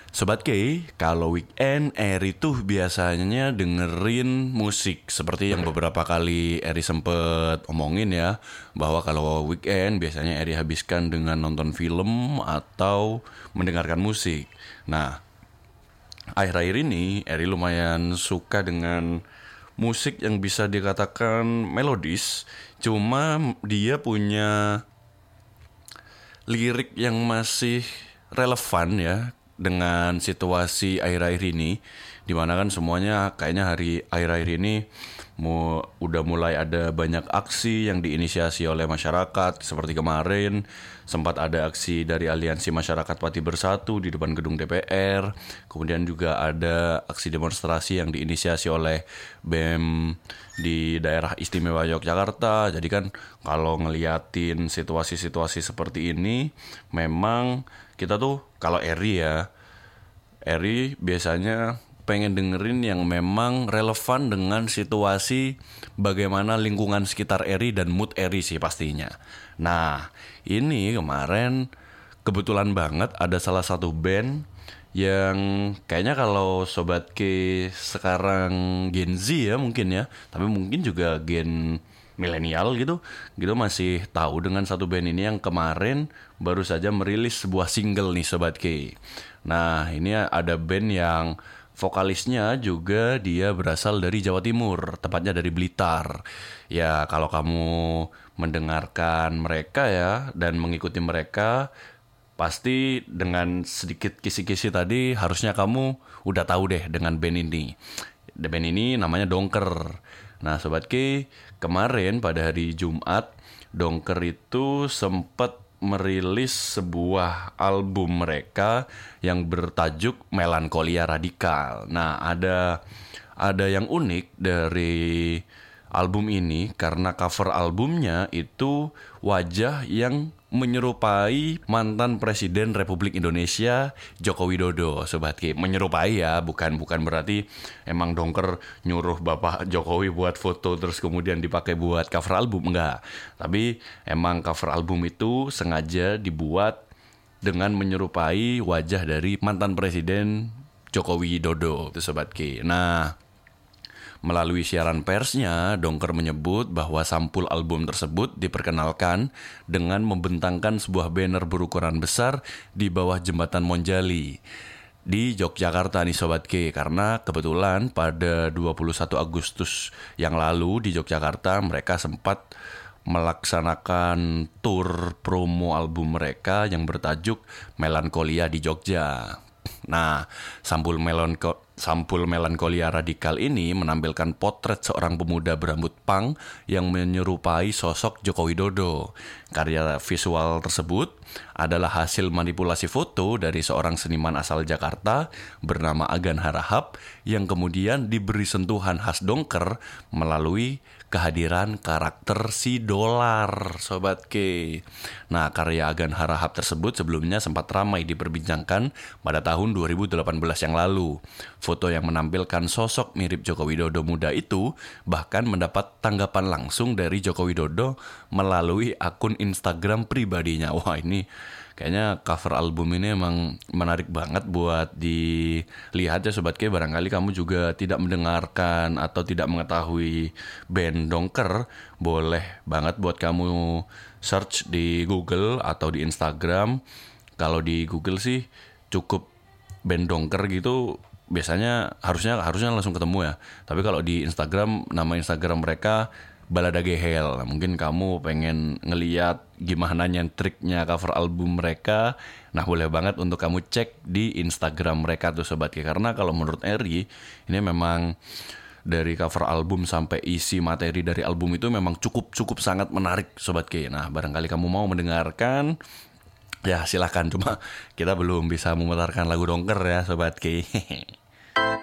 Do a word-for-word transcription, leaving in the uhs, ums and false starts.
Sobat K, kalau weekend Eri tuh biasanya dengerin musik. Seperti yang beberapa kali Eri sempet omongin ya, bahwa kalau weekend biasanya Eri habiskan dengan nonton film atau mendengarkan musik. Nah, akhir-akhir ini Eri lumayan suka dengan musik yang bisa dikatakan melodis. Cuma dia punya lirik yang masih relevan ya dengan situasi akhir-akhir ini, dimana kan semuanya kayaknya hari akhir-akhir ini mu, udah mulai ada banyak aksi yang diinisiasi oleh masyarakat. Seperti kemarin sempat ada aksi dari Aliansi Masyarakat Pati Bersatu di depan gedung D P R. Kemudian juga ada aksi demonstrasi yang diinisiasi oleh B E M di daerah istimewa Yogyakarta. Jadi kan kalau ngeliatin situasi-situasi seperti ini, memang kita tuh kalau Eri ya, Eri biasanya pengen dengerin yang memang relevan dengan situasi bagaimana lingkungan sekitar Eri dan mood Eri sih pastinya. Nah, ini kemarin kebetulan banget ada salah satu band yang kayaknya kalau Sobat K sekarang Gen Z ya mungkin ya, tapi mungkin juga Gen milenial gitu gitu masih tahu dengan satu band ini yang kemarin baru saja merilis sebuah single nih Sobat K. Nah, ini ada band yang vokalisnya juga dia berasal dari Jawa Timur, tepatnya dari Blitar. Ya, kalau kamu mendengarkan mereka ya dan mengikuti mereka, pasti dengan sedikit kisi-kisi tadi harusnya kamu udah tahu deh dengan band ini. Band ini namanya Dongker. Nah, Sobat K, kemarin pada hari Jumat, Dongker itu sempat merilis sebuah album mereka yang bertajuk Melankolia Radikal. Nah, ada ada yang unik dari album ini karena cover albumnya itu wajah yang menyerupai mantan Presiden Republik Indonesia Joko Widodo, Sobat K. Menyerupai ya, bukan bukan berarti emang Dongker nyuruh Bapak Jokowi buat foto terus kemudian dipakai buat cover album, enggak. Tapi emang cover album itu sengaja dibuat dengan menyerupai wajah dari mantan Presiden Joko Widodo, itu Sobat K. Nah, melalui siaran persnya, Dongker menyebut bahwa sampul album tersebut diperkenalkan dengan membentangkan sebuah banner berukuran besar di bawah jembatan Monjali di Yogyakarta nih Sobat K. Karena kebetulan pada dua puluh satu Agustus yang lalu di Yogyakarta mereka sempat melaksanakan tour promo album mereka yang bertajuk Melankolia di Jogja. Nah, sampul melanko, sampul Melankolia Radikal ini menampilkan potret seorang pemuda berambut punk yang menyerupai sosok Joko Widodo. Karya visual tersebut adalah hasil manipulasi foto dari seorang seniman asal Jakarta bernama Agan Harahap yang kemudian diberi sentuhan khas Dongker melalui kehadiran karakter si Dolar, Sobat K. Nah, karya Agan Harahap tersebut sebelumnya sempat ramai diperbincangkan pada tahun dua ribu delapan belas yang lalu. Foto yang menampilkan sosok mirip Joko Widodo muda itu bahkan mendapat tanggapan langsung dari Joko Widodo melalui akun Instagram pribadinya. Wah, ini kayaknya cover album ini emang menarik banget buat dilihat ya Sobat K. Barangkali kamu juga tidak mendengarkan atau tidak mengetahui band Dongker, boleh banget buat kamu search di Google atau di Instagram. Kalau di Google sih cukup band Dongker gitu, biasanya harusnya harusnya langsung ketemu ya. Tapi kalau di Instagram, nama Instagram mereka Balada Gehel. Nah, mungkin kamu pengen ngeliat gimana triknya cover album mereka. Nah, boleh banget untuk kamu cek di Instagram mereka tuh Sobat K. Karena kalau menurut Eri, ini memang dari cover album sampai isi materi dari album itu memang cukup-cukup sangat menarik Sobat K. Nah, barangkali kamu mau mendengarkan, ya silahkan. Cuma kita belum bisa memutarkan lagu Dongker ya Sobat K.